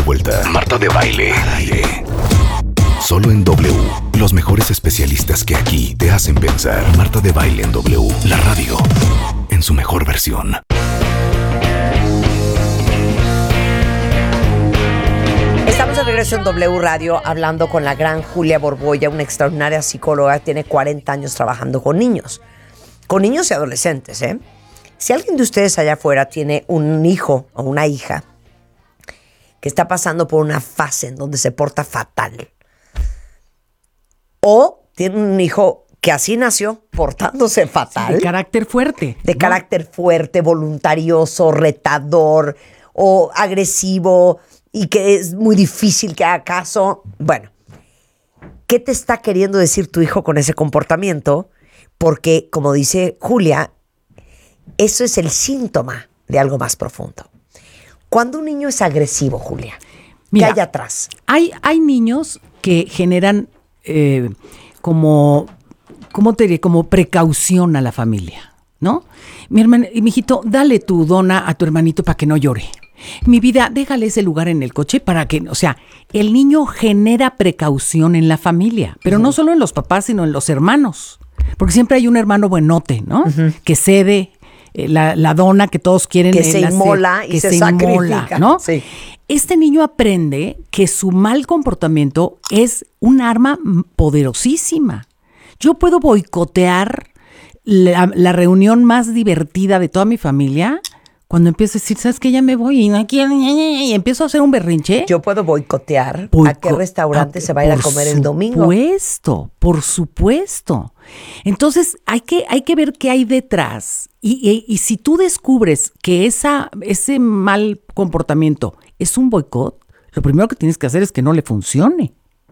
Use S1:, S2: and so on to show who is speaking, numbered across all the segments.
S1: vuelta. Marta de Baile. Al aire. Solo en W. Los mejores especialistas que aquí te hacen pensar. Marta de Baile en W. La radio en su mejor versión.
S2: Estamos de regreso en W Radio hablando con la gran Julia Borbolla, una extraordinaria psicóloga. Tiene 40 años trabajando con niños y adolescentes, ¿eh? Si alguien de ustedes allá afuera tiene un hijo o una hija que está pasando por una fase en donde se porta fatal, o tiene un hijo que así nació, portándose fatal.
S3: De carácter fuerte.
S2: De carácter fuerte, voluntarioso, retador o agresivo y que es muy difícil que haga caso. Bueno, ¿qué te está queriendo decir tu hijo con ese comportamiento? Porque, como dice Julia, eso es el síntoma de algo más profundo. Cuando un niño es agresivo, Julia,
S3: mira,
S2: ¿qué hay atrás?
S3: Hay niños que generan como precaución a la familia, ¿no? Mi hijito, dale tu dona a tu hermanito para que no llore. Mi vida, déjale ese lugar en el coche para que, o sea, el niño genera precaución en la familia, pero no solo en los papás, sino en los hermanos, porque siempre hay un hermano buenote, ¿no? Que cede la dona que todos quieren.
S2: Que se inmola y se sacrifica,
S3: ¿no?
S2: Sí.
S3: Este niño aprende que su mal comportamiento es un arma poderosísima. Yo puedo boicotear la reunión más divertida de toda mi familia cuando empiezo a decir, ¿sabes qué? Ya me voy y empiezo a hacer un berrinche.
S2: Yo puedo boicotear a qué restaurante se va a ir a comer el domingo.
S3: Por supuesto. Entonces hay que ver qué hay detrás. Y si tú descubres que ese mal comportamiento es un boicot, lo primero que tienes que hacer es que no le funcione.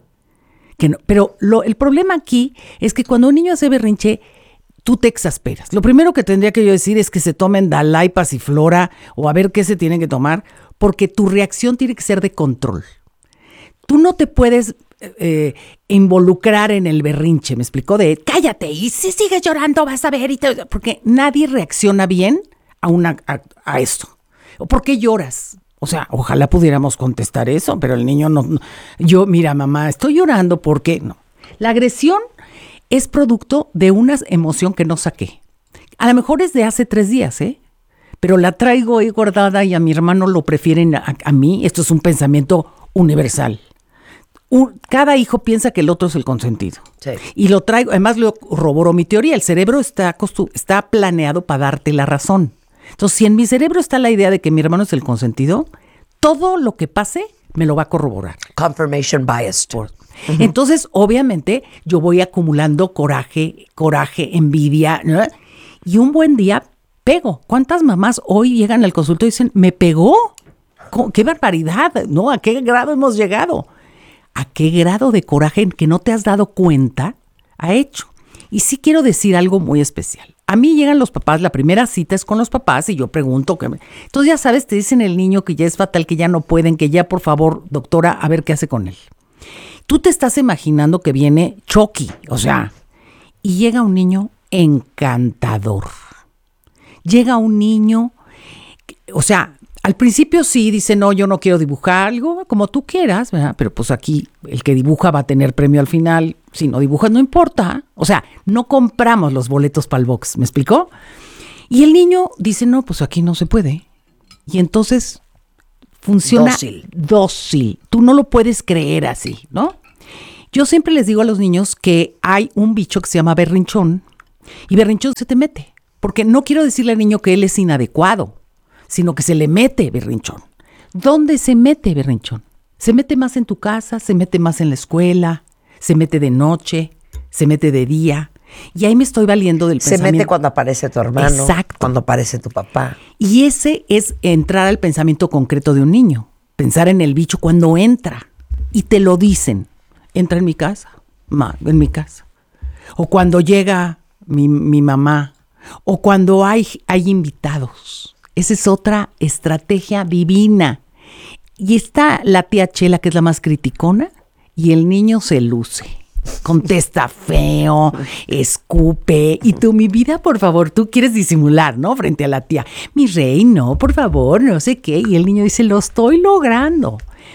S3: Pero el problema aquí es que cuando un niño hace berrinche, tú te exasperas. Lo primero que tendría que yo decir es que se tomen Dalai, Pasiflora o a ver qué se tienen que tomar, porque tu reacción tiene que ser de control. Tú no te puedes involucrar en el berrinche, me explicó, de cállate y si sigues llorando vas a ver, porque nadie reacciona bien a esto. ¿Por qué lloras? O sea, ojalá pudiéramos contestar eso, pero el niño no. Yo, mira, mamá, estoy llorando porque no. La agresión es producto de una emoción que no saqué. A lo mejor es de hace 3 días, pero la traigo ahí guardada y a mi hermano lo prefieren a mí. Esto es un pensamiento universal. Cada hijo piensa que el otro es el consentido.
S2: Sí.
S3: Y lo traigo, además lo corroboró mi teoría. El cerebro está planeado para darte la razón. Entonces, si en mi cerebro está la idea de que mi hermano es el consentido, todo lo que pase me lo va a corroborar.
S2: Confirmation bias.
S3: Entonces, obviamente, yo voy acumulando coraje, envidia, ¿no? Y un buen día pego. ¿Cuántas mamás hoy llegan al consultorio y dicen, me pegó? ¡Qué barbaridad! ¿No? ¿A qué grado hemos llegado? ¿A qué grado de coraje que no te has dado cuenta ha hecho? Y sí quiero decir algo muy especial. A mí llegan los papás, la primera cita es con los papás y yo pregunto. Entonces ya sabes, te dicen el niño que ya es fatal, que ya no pueden, que ya por favor, doctora, a ver qué hace con él. Tú te estás imaginando que viene Chucky, o sea, y llega un niño encantador. Llega un niño, o sea, al principio sí dice, no, yo no quiero dibujar algo, como tú quieras, ¿verdad? Pero pues aquí el que dibuja va a tener premio al final. Si no dibujas, no importa. O sea, no compramos los boletos para el box, ¿me explicó? Y el niño dice, no, pues aquí no se puede. Y entonces funciona dócil. Tú no lo puedes creer así, ¿no? Yo siempre les digo a los niños que hay un bicho que se llama berrinchón. Y berrinchón se te mete. Porque no quiero decirle al niño que él es inadecuado, sino que se le mete berrinchón. ¿Dónde se mete berrinchón? Se mete más en tu casa, se mete más en la escuela, se mete de noche, se mete de día. Y ahí me estoy valiendo del pensamiento.
S2: Se mete cuando aparece tu hermano.
S3: Exacto.
S2: Cuando aparece tu papá.
S3: Y ese es entrar al pensamiento concreto de un niño. Pensar en el bicho cuando entra. Y te lo dicen. Entra en mi casa. En mi casa. O cuando llega mi mamá. O cuando hay invitados. Esa es otra estrategia divina. Y está la tía Chela, que es la más criticona, y el niño se luce. Contesta feo, escupe. Y tú, mi vida, por favor, tú quieres disimular, ¿no? Frente a la tía. Mi rey, no, por favor, no sé qué. Y el niño dice, lo estoy logrando.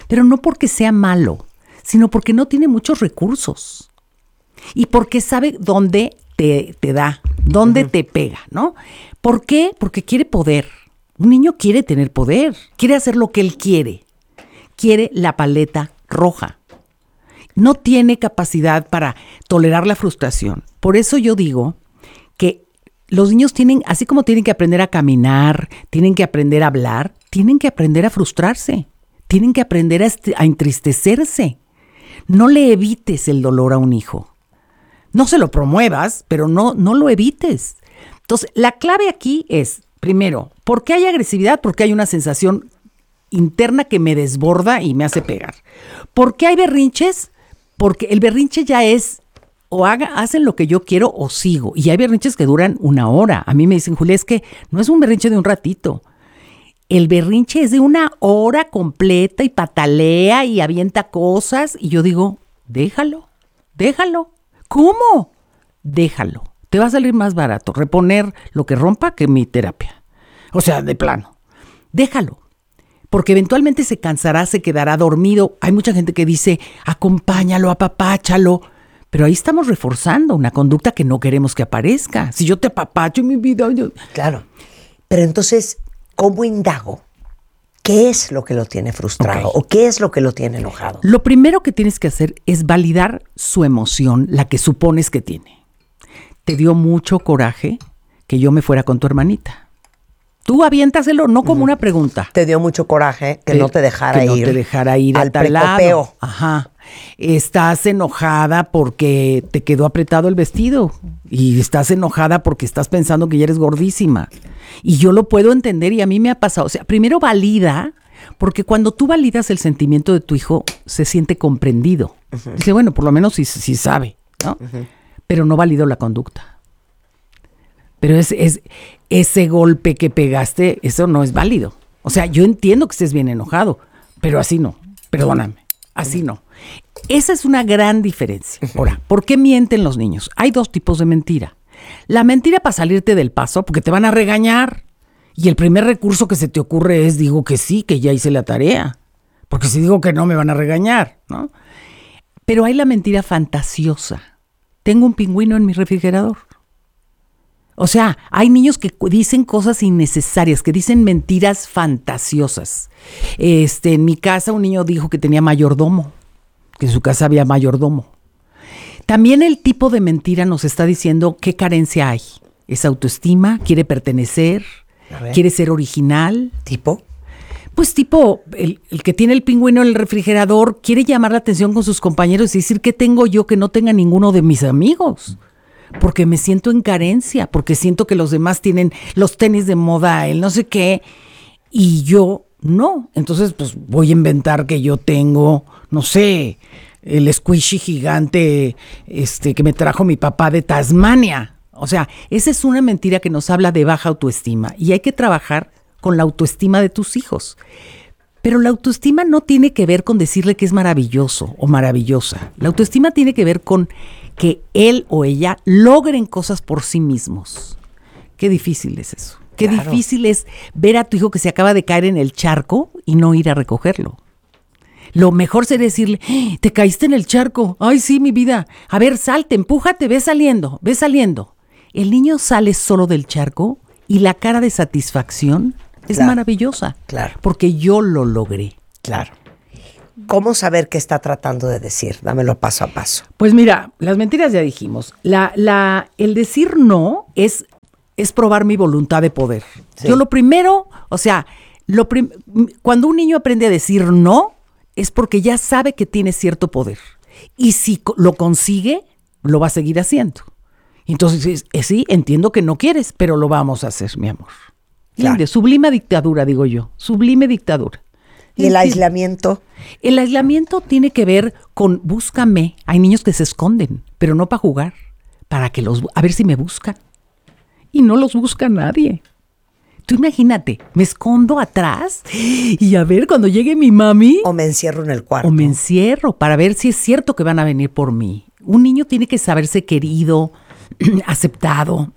S3: pero no porque sea malo, sino porque no tiene muchos recursos y porque sabe dónde te da, dónde te pega, ¿no? ¿Por qué? Porque quiere poder. Un niño quiere tener poder, quiere hacer lo que él quiere la paleta roja. No tiene capacidad para tolerar la frustración. Por eso yo digo que los niños tienen, así como tienen que aprender a caminar, tienen que aprender a hablar, tienen que aprender a frustrarse, tienen que aprender a entristecerse. No le evites el dolor a un hijo. No se lo promuevas, pero no lo evites. Entonces, la clave aquí es, primero, ¿por qué hay agresividad? Porque hay una sensación interna que me desborda y me hace pegar. ¿Por qué hay berrinches? Porque el berrinche ya es, hacen lo que yo quiero o sigo. Y hay berrinches que duran 1 hora. A mí me dicen, Julia, es que no es un berrinche de un ratito. El berrinche es de 1 hora completa y patalea y avienta cosas. Y yo digo, déjalo. ¿Cómo? Déjalo. Te va a salir más barato reponer lo que rompa que mi terapia. O sea, de plano. Déjalo. Porque eventualmente se cansará, se quedará dormido. Hay mucha gente que dice, acompáñalo, apapáchalo. Pero ahí estamos reforzando una conducta que no queremos que aparezca. Si yo te apapacho en mi vida...
S2: Claro. Pero entonces, ¿cómo indago? ¿Qué es lo que lo tiene frustrado? ¿O qué es lo que lo tiene enojado?
S3: Lo primero que tienes que hacer es validar su emoción, la que supones que tiene. Te dio mucho coraje que yo me fuera con tu hermanita. Tú aviéntaselo, no como una pregunta.
S2: Te dio mucho coraje que no te dejara ir.
S3: Que no te dejara ir
S2: al
S3: tal
S2: precopeo.
S3: Lado. Ajá. Estás enojada porque te quedó apretado el vestido. Y estás enojada porque estás pensando que ya eres gordísima. Y yo lo puedo entender y a mí me ha pasado. O sea, primero valida, porque cuando tú validas el sentimiento de tu hijo, se siente comprendido. Uh-huh. Dice, bueno, por lo menos sí sabe, ¿no? Uh-huh. Pero no valido la conducta. Pero ese golpe que pegaste, eso no es válido. O sea, yo entiendo que estés bien enojado, pero así no. Perdóname, así no. Esa es una gran diferencia. Ahora, ¿por qué mienten los niños? Hay 2 tipos de mentira. La mentira para salirte del paso, porque te van a regañar. Y el primer recurso que se te ocurre es, digo que sí, que ya hice la tarea. Porque si digo que no, me van a regañar, ¿no? Pero hay la mentira fantasiosa. Tengo un pingüino en mi refrigerador. O sea, hay niños que dicen cosas innecesarias, que dicen mentiras fantasiosas. En mi casa un niño dijo que tenía mayordomo, que en su casa había mayordomo. También el tipo de mentira nos está diciendo qué carencia hay. ¿Es autoestima? ¿Quiere pertenecer? ¿Quiere ser original?
S2: ¿Tipo?
S3: Pues tipo, el que tiene el pingüino en el refrigerador quiere llamar la atención con sus compañeros y decir, ¿qué tengo yo que no tenga ninguno de mis amigos? Porque me siento en carencia, porque siento que los demás tienen los tenis de moda, el no sé qué, y yo no. Entonces, pues voy a inventar que yo tengo, no sé, el squishy gigante que me trajo mi papá de Tasmania. O sea, esa es una mentira que nos habla de baja autoestima y hay que trabajar con la autoestima de tus hijos. Pero la autoestima no tiene que ver con decirle que es maravilloso o maravillosa. La autoestima tiene que ver con que él o ella logren cosas por sí mismos. Qué difícil es eso. Qué difícil es ver a tu hijo que se acaba de caer en el charco y no ir a recogerlo. Lo mejor sería decirle, te caíste en el charco. Ay, sí, mi vida. A ver, salte, empújate, ve saliendo. El niño sale solo del charco y la cara de satisfacción es maravillosa. Claro. Porque yo lo logré.
S2: Claro. ¿Cómo saber qué está tratando de decir? Dámelo paso a paso.
S3: Pues mira, las mentiras ya dijimos. El decir no es probar mi voluntad de poder. Sí. Yo lo primero, o sea, cuando un niño aprende a decir no, es porque ya sabe que tiene cierto poder. Y si lo consigue, lo va a seguir haciendo. Entonces, sí, entiendo que no quieres, pero lo vamos a hacer, mi amor. Claro. Sublime dictadura, digo yo. Sublime dictadura.
S2: ¿Y el aislamiento?
S3: El aislamiento tiene que ver con búscame. Hay niños que se esconden, pero no para jugar, a ver si me buscan. Y no los busca nadie. Tú imagínate, me escondo atrás y a ver cuando llegue mi mami.
S2: O me encierro en el cuarto.
S3: O me encierro para ver si es cierto que van a venir por mí. Un niño tiene que saberse querido, aceptado.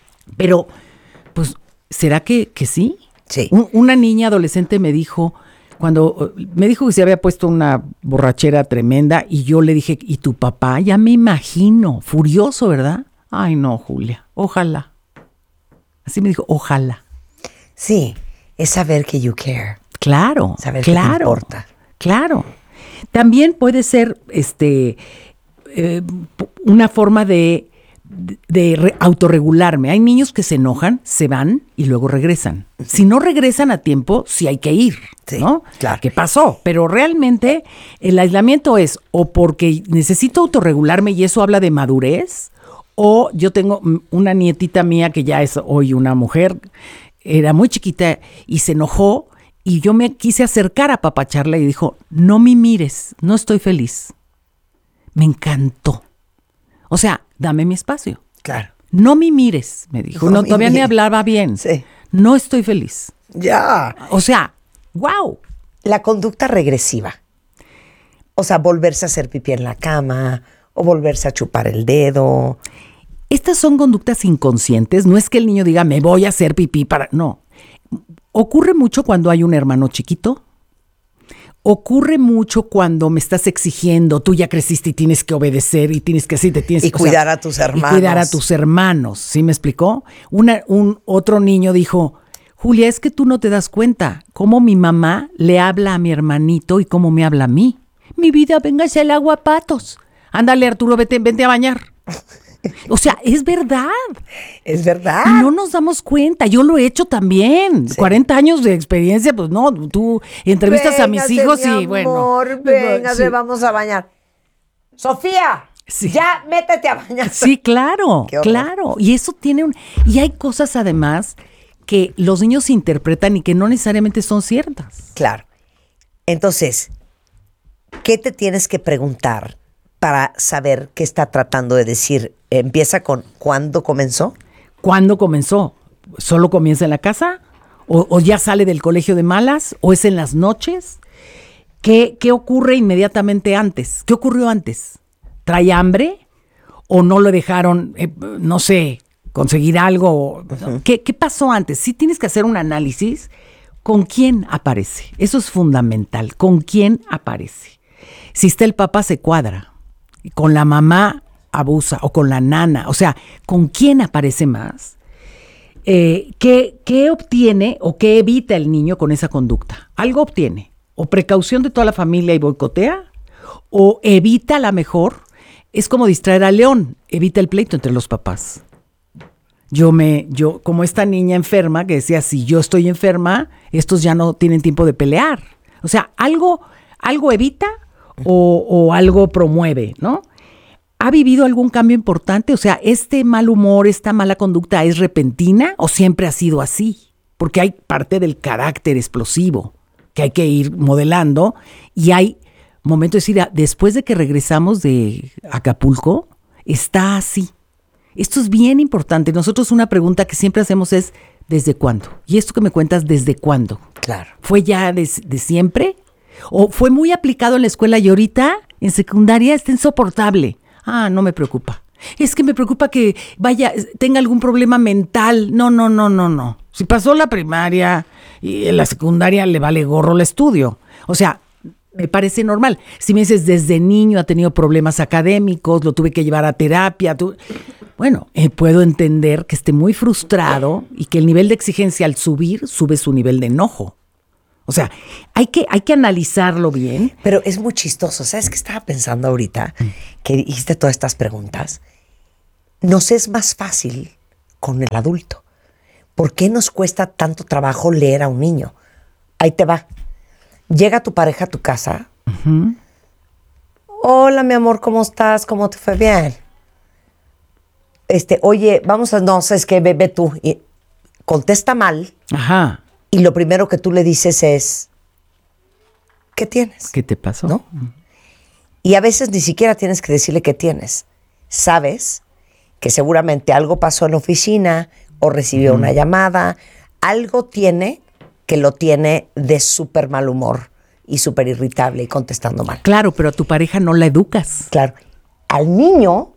S3: Pero, pues, ¿será que sí?
S2: Sí.
S3: Una niña adolescente me dijo, cuando me dijo que se había puesto una borrachera tremenda y yo le dije, ¿y tu papá? Ya me imagino, furioso, ¿verdad? Ay, no, Julia, ojalá. Así me dijo, ojalá.
S2: Sí, es saber que you care.
S3: Claro,
S2: Saber que te importa.
S3: Claro. También puede ser una forma de autorregularme. Hay niños que se enojan, se van y luego regresan. Si no regresan a tiempo, sí hay que ir,
S2: Sí,
S3: ¿no?
S2: claro.
S3: ¿Qué pasó? Pero realmente el aislamiento es o porque necesito autorregularme y eso habla de madurez, o yo tengo una nietita mía que ya es hoy una mujer, era muy chiquita y se enojó y yo me quise acercar a apapacharla y dijo, no me mires, no estoy feliz. Me encantó. O sea, dame mi espacio.
S2: Claro.
S3: No me mires, me dijo.
S2: No
S3: No,
S2: me
S3: todavía ni
S2: mires.
S3: hablaba bien.
S2: Sí.
S3: No estoy feliz.
S2: Ya.
S3: O sea, wow.
S2: La conducta regresiva. O sea, volverse a hacer pipí en la cama o volverse a chupar el dedo.
S3: Estas son conductas inconscientes. No es que el niño diga, me voy a hacer pipí para... No. Ocurre mucho cuando hay un hermano chiquito. Ocurre mucho cuando me estás exigiendo, tú ya creciste y tienes que obedecer y tienes que así te tienes
S2: Y
S3: o
S2: cuidar
S3: sea,
S2: a tus hermanos.
S3: Y cuidar a tus hermanos, ¿sí me explicó? Un otro niño dijo, Julia, es que tú no te das cuenta cómo mi mamá le habla a mi hermanito y cómo me habla a mí. Mi vida, véngase al agua, patos. Ándale, Arturo, vente a bañar. O sea, es verdad.
S2: Es verdad.
S3: Y no nos damos cuenta. Yo lo he hecho también.
S2: Sí.
S3: 40 años de experiencia, pues no, tú entrevistas a mis
S2: Véngase,
S3: hijos
S2: mi
S3: y bueno.
S2: amor, véngase,
S3: Sí.
S2: vamos a bañar. Sofía,
S3: Sí.
S2: ya métete a bañar.
S3: Sí, claro,
S2: Qué horror.
S3: claro. Y eso tiene y hay cosas además que los niños interpretan y que no necesariamente son ciertas.
S2: Claro. Entonces, ¿qué te tienes que preguntar para saber qué está tratando de decir? Empieza con ¿cuándo comenzó?
S3: ¿Cuándo comenzó? ¿Solo comienza en la casa? ¿O ya sale del colegio de malas? ¿O es en las noches? ¿Qué ocurre inmediatamente antes? ¿Qué ocurrió antes? ¿Trae hambre? ¿O no le dejaron, no sé, conseguir algo? ¿Qué pasó antes? Sí tienes que hacer un análisis. ¿Con quién aparece? Eso es fundamental. ¿Con quién aparece? Si está el papá, se cuadra. Con la mamá abusa o con la nana. O sea, ¿con quién aparece más? ¿Qué obtiene o qué evita el niño con esa conducta? Algo obtiene. O precaución de toda la familia y boicotea. O evita a la mejor. Es como distraer al león. Evita el pleito entre los papás. Yo como esta niña enferma que decía, si yo estoy enferma, estos ya no tienen tiempo de pelear. O sea, algo evita o algo promueve, ¿no? ¿Ha vivido algún cambio importante? O sea, ¿este mal humor, esta mala conducta es repentina o siempre ha sido así? Porque hay parte del carácter explosivo que hay que ir modelando y hay momentos de decir, después de que regresamos de Acapulco, está así. Esto es bien importante. Nosotros una pregunta que siempre hacemos es, ¿desde cuándo? Y esto que me cuentas, ¿desde cuándo?
S2: Claro.
S3: ¿Fue ya de siempre? ¿O fue muy aplicado en la escuela y ahorita en secundaria está insoportable? Ah, no me preocupa. Es que me preocupa que tenga algún problema mental. No. Si pasó la primaria y en la secundaria le vale gorro el estudio. O sea, me parece normal. Si me dices desde niño ha tenido problemas académicos, lo tuve que llevar a terapia. Bueno, puedo entender que esté muy frustrado y que el nivel de exigencia al sube su nivel de enojo. O sea, hay que analizarlo bien.
S2: Pero es muy chistoso. ¿Sabes qué estaba pensando ahorita? Que dijiste todas estas preguntas. Nos es más fácil con el adulto. ¿Por qué nos cuesta tanto trabajo leer a un niño? Ahí te va. Llega tu pareja a tu casa.
S3: Uh-huh.
S2: Hola, mi amor, ¿cómo estás? ¿Cómo te fue? Bien. Oye, no, sabes qué, ve tú. Y contesta mal.
S3: Ajá.
S2: Y lo primero que tú le dices es, ¿qué tienes?
S3: ¿Qué te pasó?
S2: ¿No? Y a veces ni siquiera tienes que decirle qué tienes. Sabes que seguramente algo pasó en la oficina o recibió una llamada. Algo tiene que lo tiene de súper mal humor y súper irritable y contestando mal.
S3: Claro, pero a tu pareja no la educas.
S2: Claro. Al niño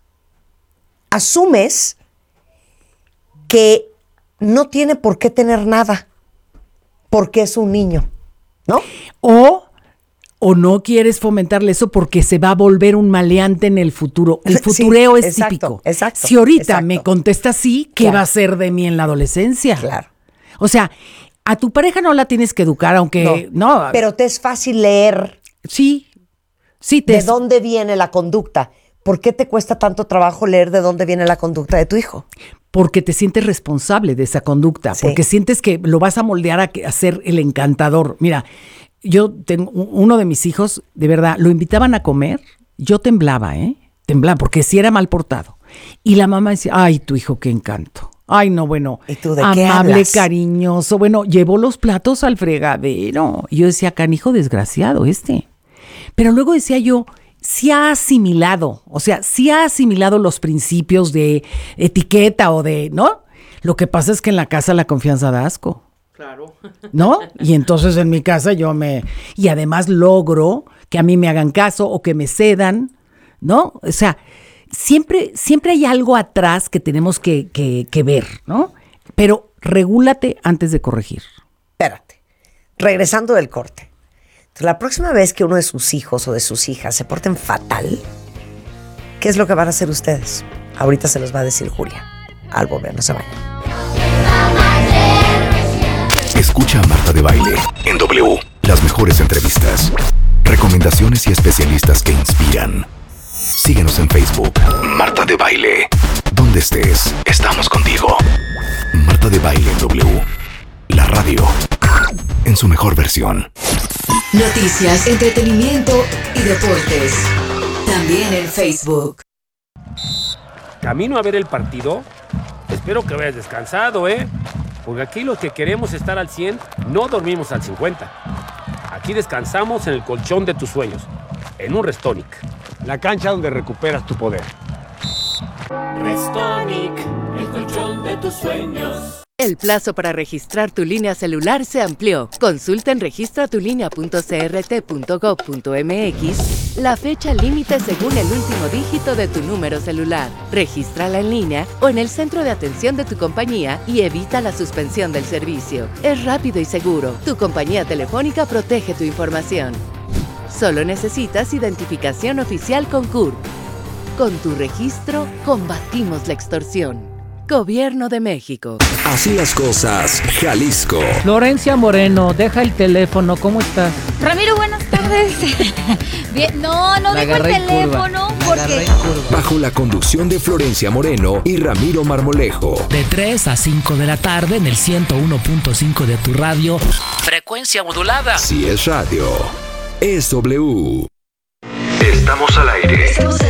S2: asumes que no tiene por qué tener nada porque es un niño. ¿no?
S3: O no quieres fomentarle eso porque se va a volver un maleante en el futuro. El
S2: Sí,
S3: futureo es
S2: exacto,
S3: típico.
S2: exacto,
S3: Si ahorita
S2: exacto.
S3: me contesta así, ¿qué
S2: Claro.
S3: va a ser de mí en la adolescencia?
S2: Claro.
S3: O sea, a tu pareja no la tienes que educar, aunque no.
S2: Pero te es fácil leer
S3: Sí,
S2: de dónde viene la conducta. ¿Por qué te cuesta tanto trabajo leer de dónde viene la conducta de tu hijo?
S3: porque te sientes responsable de esa conducta,
S2: Sí.
S3: porque sientes que lo vas a moldear a ser el encantador. Mira, yo tengo uno de mis hijos, de verdad, lo invitaban a comer, yo temblaba, temblaba, porque sí era mal portado. Y la mamá decía, ay, tu hijo, qué encanto. Ay, no, bueno,
S2: ¿Y tú de qué
S3: amable,
S2: hablas?
S3: cariñoso. Bueno, llevó los platos al fregadero. Y yo decía, canijo desgraciado este. Pero luego decía yo, sí ha asimilado, o sea, sí ha asimilado los principios de etiqueta o de, ¿no? Lo que pasa es que en la casa la confianza da asco.
S4: Claro.
S3: ¿No? Y entonces en mi casa y además logro que a mí me hagan caso o que me cedan, ¿no? O sea, siempre hay algo atrás que tenemos que ver, ¿no? Pero regúlate antes de corregir.
S2: Espérate, regresando del corte. Entonces, la próxima vez que uno de sus hijos o de sus hijas se porten fatal, ¿qué es lo que van a hacer ustedes? Ahorita se los va a decir Julia. Al volver, no se vayan.
S1: Escucha a Marta de Baile en W. Las mejores entrevistas, recomendaciones y especialistas que inspiran. Síguenos en Facebook. Marta de Baile. Donde estés, estamos contigo. Marta de Baile en W. La radio en su mejor versión.
S5: Noticias, entretenimiento y deportes. También en Facebook.
S4: Camino a ver el partido. Espero que vayas descansado, porque aquí los que queremos estar al 100 no dormimos al 50. Aquí descansamos en el colchón de tus sueños, en un Restonic.
S6: La cancha donde recuperas tu poder.
S7: Restonic, el colchón de tus sueños.
S8: El plazo para registrar tu línea celular se amplió. Consulta en registratulinea.crt.gov.mx la fecha límite según el último dígito de tu número celular. Regístrala en línea o en el centro de atención de tu compañía y evita la suspensión del servicio. Es rápido y seguro. Tu compañía telefónica protege tu información. Solo necesitas identificación oficial con CURP. Con tu registro, combatimos la extorsión. Gobierno de México.
S9: Así las cosas, Jalisco.
S10: Florencia Moreno, deja el teléfono, ¿cómo estás?
S11: Ramiro, buenas tardes. Bien, no dejo el teléfono porque...
S9: Bajo la conducción de Florencia Moreno y Ramiro Marmolejo.
S12: De 3 a 5 de la tarde en el 101.5 de tu radio. Frecuencia modulada.
S9: Si es radio, es W.
S1: Estamos al aire.
S5: Estamos